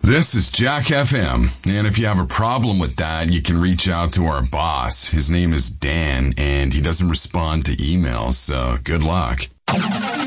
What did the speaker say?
This is Jack FM, and if you have a problem with that, you can reach out to our boss. His name is Dan, and he doesn't respond to emails, so good luck.